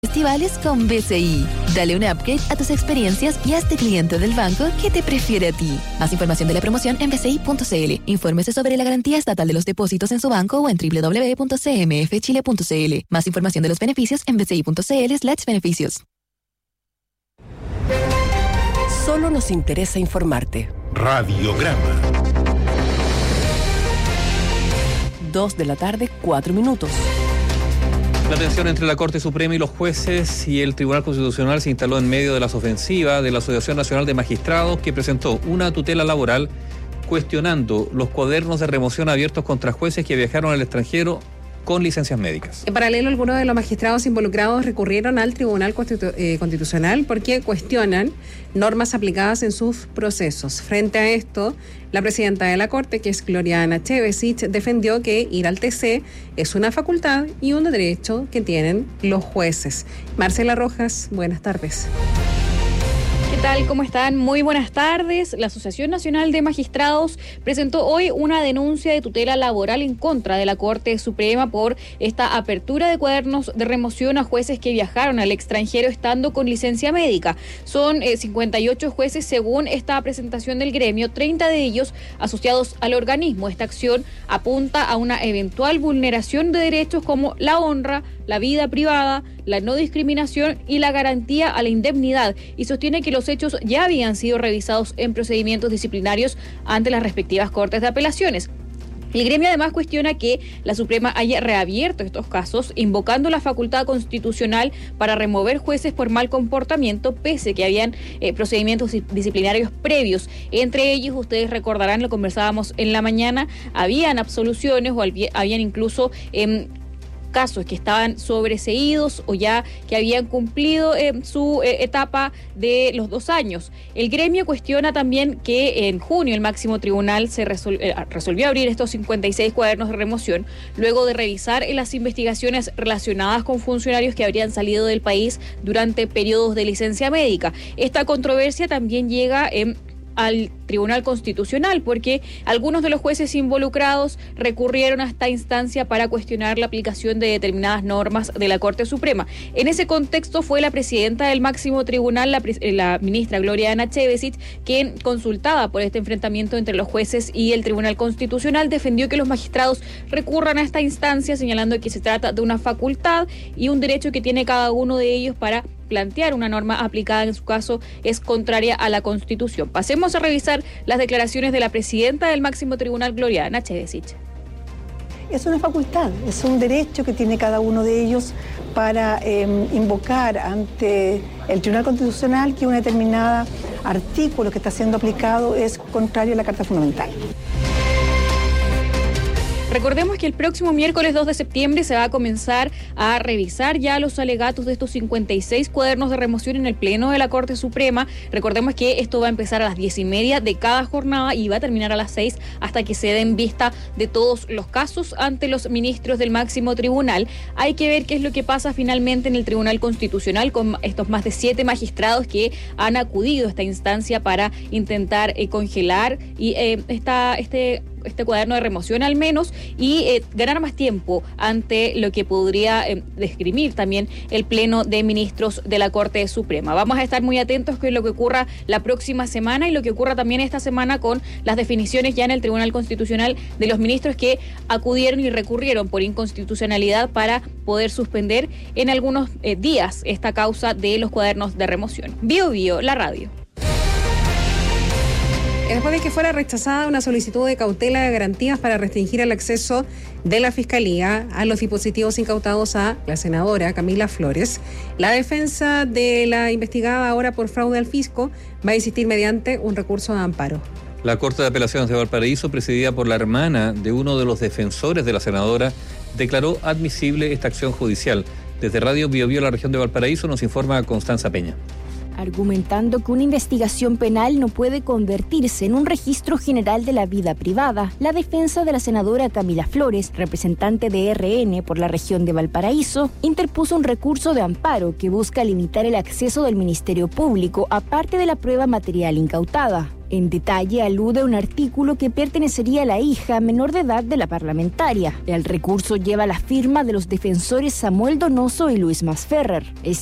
Festivales con BCI. Dale un upgrade a tus experiencias y hazte cliente del banco que te prefiere a ti. Más información de la promoción en bci.cl. Infórmese sobre la garantía estatal de los depósitos en su banco o en www.cmfchile.cl. Más información de los beneficios en bci.cl/beneficios. Solo nos interesa informarte. Radiograma. 2:04 p.m. La tensión entre la Corte Suprema y los jueces y el Tribunal Constitucional se instaló en medio de las ofensivas de la Asociación Nacional de Magistrados, que presentó una tutela laboral cuestionando los cuadernos de remoción abiertos contra jueces que viajaron al extranjero con licencias médicas. En paralelo, algunos de los magistrados involucrados recurrieron al Tribunal Constitucional porque cuestionan normas aplicadas en sus procesos. Frente a esto, la presidenta de la Corte, que es Gloriana Chevesich, defendió que ir al TC es una facultad y un derecho que tienen los jueces. Marcela Rojas, buenas tardes. ¿Qué tal? ¿Cómo están? Muy buenas tardes. La Asociación Nacional de Magistrados presentó hoy una denuncia de tutela laboral en contra de la Corte Suprema por esta apertura de cuadernos de remoción a jueces que viajaron al extranjero estando con licencia médica. Son 58 jueces según esta presentación del gremio, 30 de ellos asociados al organismo. Esta acción apunta a una eventual vulneración de derechos como la honra, la vida privada, la no discriminación y la garantía a la indemnidad, y sostiene que los hechos ya habían sido revisados en procedimientos disciplinarios ante las respectivas cortes de apelaciones. El gremio además cuestiona que la Suprema haya reabierto estos casos, invocando la facultad constitucional para remover jueces por mal comportamiento, pese que habían procedimientos disciplinarios previos. Entre ellos, ustedes recordarán, lo conversábamos en la mañana, habían absoluciones o habían incluso casos que estaban sobreseídos o ya que habían cumplido su etapa de los 2 años. El gremio cuestiona también que en junio el máximo tribunal se resolvió abrir estos 56 cuadernos de remoción luego de revisar las investigaciones relacionadas con funcionarios que habrían salido del país durante periodos de licencia médica. Esta controversia también llega al Tribunal Constitucional, porque algunos de los jueces involucrados recurrieron a esta instancia para cuestionar la aplicación de determinadas normas de la Corte Suprema. En ese contexto fue la presidenta del máximo tribunal, la ministra Gloriana Chevesich, quien, consultada por este enfrentamiento entre los jueces y el Tribunal Constitucional, defendió que los magistrados recurran a esta instancia, señalando que se trata de una facultad y un derecho que tiene cada uno de ellos para plantear una norma aplicada en su caso es contraria a la Constitución. Pasemos a revisar las declaraciones de la presidenta del máximo tribunal, Gloriana Chevesich. Es una facultad, es un derecho que tiene cada uno de ellos para invocar ante el Tribunal Constitucional que un determinado artículo que está siendo aplicado es contrario a la Carta Fundamental. Recordemos que el próximo miércoles 2 de septiembre se va a comenzar a revisar ya los alegatos de estos 56 cuadernos de remoción en el Pleno de la Corte Suprema. Recordemos que esto va a empezar a las 10:30 de cada jornada y va a terminar a las 6 hasta que se den vista de todos los casos ante los ministros del máximo tribunal. Hay que ver qué es lo que pasa finalmente en el Tribunal Constitucional con estos más de 7 magistrados que han acudido a esta instancia para intentar congelar y este cuaderno de remoción al menos y ganar más tiempo ante lo que podría desgrimir también el Pleno de Ministros de la Corte Suprema. Vamos a estar muy atentos con lo que ocurra la próxima semana y lo que ocurra también esta semana con las definiciones ya en el Tribunal Constitucional de los ministros que acudieron y recurrieron por inconstitucionalidad para poder suspender en algunos días esta causa de los cuadernos de remoción. Bio Bio, la radio. Después de que fuera rechazada una solicitud de cautela de garantías para restringir el acceso de la Fiscalía a los dispositivos incautados a la senadora Camila Flores, la defensa de la investigada ahora por fraude al fisco va a insistir mediante un recurso de amparo. La Corte de Apelaciones de Valparaíso, presidida por la hermana de uno de los defensores de la senadora, declaró admisible esta acción judicial. Desde Radio Bio Bio, la región de Valparaíso, nos informa Constanza Peña. Argumentando que una investigación penal no puede convertirse en un registro general de la vida privada, la defensa de la senadora Camila Flores, representante de RN por la región de Valparaíso, interpuso un recurso de amparo que busca limitar el acceso del Ministerio Público a parte de la prueba material incautada. En detalle, alude a un artículo que pertenecería a la hija menor de edad de la parlamentaria. El recurso lleva la firma de los defensores Samuel Donoso y Luis Masferrer.